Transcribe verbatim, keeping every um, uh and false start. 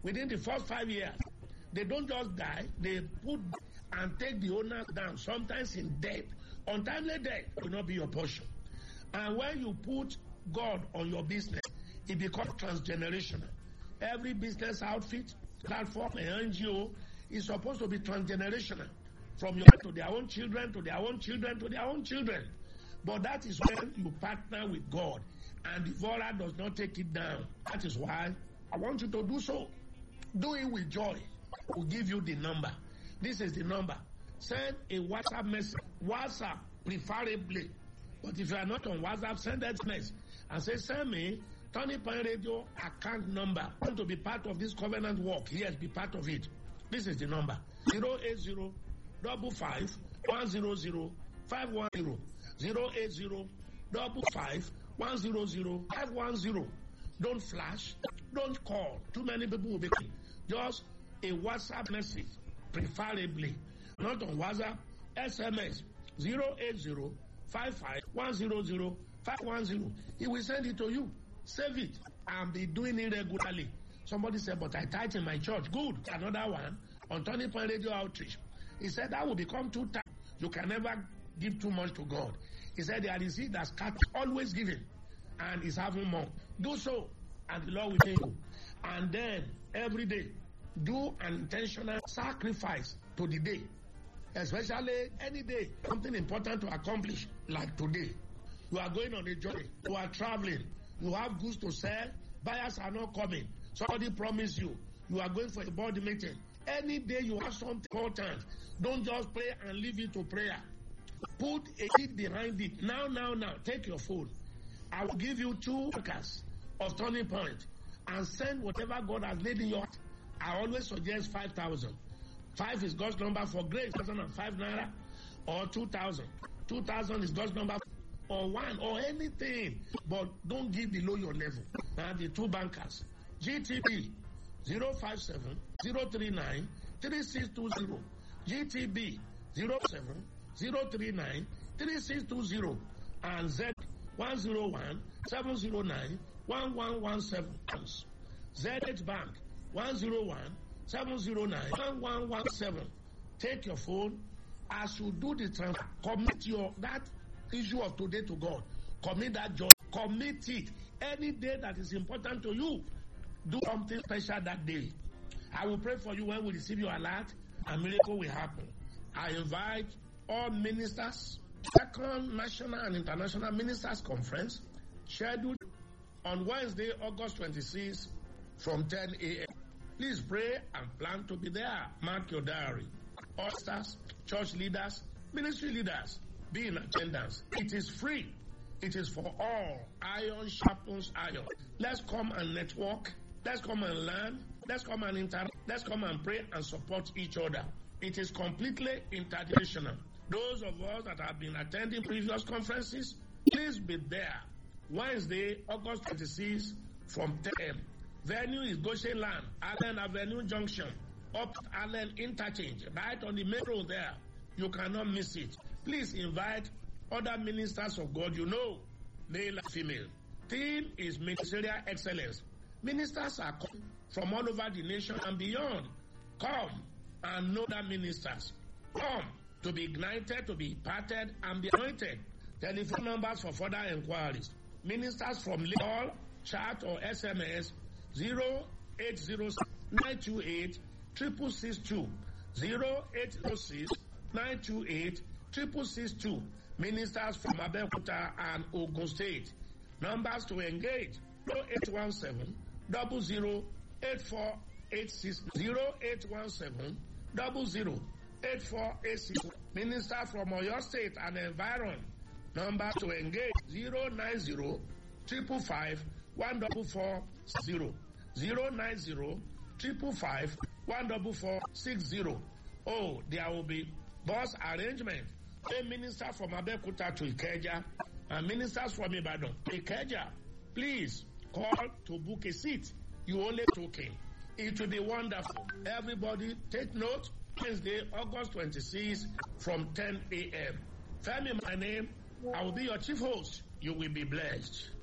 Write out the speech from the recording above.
within the first five years. They don't just die, they put and take the owner down, sometimes in debt. Untimely death will not be your portion. And when you put God on your business, it becomes transgenerational. Every business outfit, platform, and N G O is supposed to be transgenerational. From your to their own children, to their own children, to their own children. But that is when you partner with God, and the devourer does not take it down. That is why I want you to do so. Do it with joy. We'll give you the number. This is the number. Send a WhatsApp message. WhatsApp, preferably. But if you are not on WhatsApp, send that message and say, send me Turning Point Radio account number. I want to be part of this covenant work. Yes, be part of it. This is the number. zero eight zero, five five, one zero zero, five one zero. zero eight zero, five five, one zero zero, five one zero. Don't flash. Don't call. Too many people will be calling. Just a WhatsApp message, preferably. Not on WhatsApp. S M S zero eight zero, five five, one zero zero, five one zero. He will send it to you. Save it and be doing it regularly. Somebody said, but I tithe in my church. Good. Another one on Turning Point Radio Outreach. He said that will become two times. You can never give too much to God. He said there is he that's cut, always giving, and is having more. Do so, and the Lord will pay you. And then every day, do an intentional sacrifice to the day. Especially any day, something important to accomplish, like today. You are going on a journey. You are traveling. You have goods to sell. Buyers are not coming. Somebody promised you. You are going for a board meeting. Any day you have something important, don't just pray and leave it to prayer. Put a seed behind it. Now, now, now. Take your phone. I will give you two workers of Turning Point and send whatever God has laid in your heart. I always suggest five thousand. Five is God's number for grace, two thousand five naira, or two thousand. Two thousand is God's number, or one, or anything. But don't give below your level. Now, the two bankers, G T B zero five seven, zero three nine, three six two zero, G T B zero seven, zero three nine, three six two zero, and Z one zero one, seven zero nine, one one one seven. Z H Bank one zero one, seven zero nine, one one one seven. Take your phone. As you do the transfer, commit your that issue of today to God. Commit that joy. Commit it. Any day that is important to you, do something special that day. I will pray for you when we receive your alert. A miracle will happen. I invite all ministers, second national and international ministers conference, scheduled on Wednesday, August twenty-sixth from ten a.m. Please pray and plan to be there. Mark your diary. All stars, church leaders, ministry leaders, be in attendance. It is free. It is for all. Iron sharpens iron. Let's come and network. Let's come and learn. Let's come and interact. Let's come and pray and support each other. It is completely intergenerational. Those of us that have been attending previous conferences, please be there. Wednesday, August twenty-sixth from ten a.m. Venue is Goshen Land, Allen Avenue Junction, up Allen Interchange, right on the main road there. You cannot miss it. Please invite other ministers of God you know, male and female. Theme is ministerial excellence. Ministers are coming from all over the nation and beyond. Come and know that ministers. Come to be ignited, to be imparted, and be anointed. Telephone numbers for further inquiries. Ministers from call, chat, or S M S zero eight zero six, nine two eight, six six six two. zero eight zero six, nine two eight, six six six two. Ministers from Abeokuta and Ogun State. Numbers to engage zero eight one seven, zero zero, eight four eight six, zero eight one seven, zero zero, eight four eight six. Minister from Oyo State and Environ. Numbers to engage zero nine zero, five five five, one four four zero. zero nine zero, five five five, one four four six zero. Oh, there will be bus arrangement. A minister from Abeokuta to Ikeja and ministers from Ibadan to Ikeja. Please call to book a seat. You only token. It will be wonderful. Everybody take note. Wednesday, August twenty-sixth from ten a.m. Tell me my name. I will be your chief host. You will be blessed.